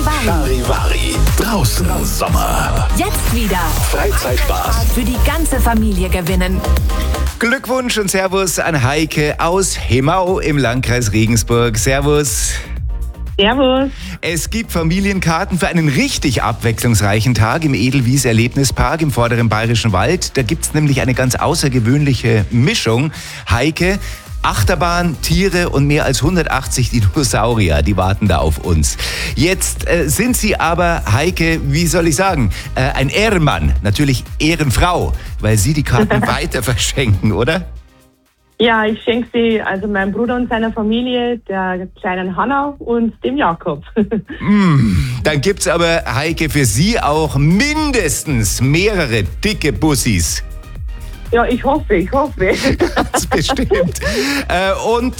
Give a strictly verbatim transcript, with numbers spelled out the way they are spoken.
Charivari. Charivari. Draußen Sommer. Jetzt wieder Freizeitspaß. für die ganze Familie gewinnen. Glückwunsch und Servus an Heike aus Hemau im Landkreis Regensburg. Servus. Servus. Es gibt Familienkarten für einen richtig abwechslungsreichen Tag im Edelwies Erlebnispark im vorderen Bayerischen Wald. Da gibt's nämlich eine ganz außergewöhnliche Mischung. Heike, Achterbahn, Tiere und mehr als hundertachtzig Dinosaurier, die warten da auf uns. Jetzt äh, sind Sie aber, Heike, wie soll ich sagen, äh, ein Ehrenmann, natürlich Ehrenfrau, weil Sie die Karten weiter verschenken, oder? Ja, ich schenke sie also meinem Bruder und seiner Familie, der kleinen Hanna und dem Jakob. Dann gibt's aber, Heike, für Sie auch mindestens mehrere dicke Bussis. Ja, ich hoffe, ich hoffe. Das bestimmt. äh, und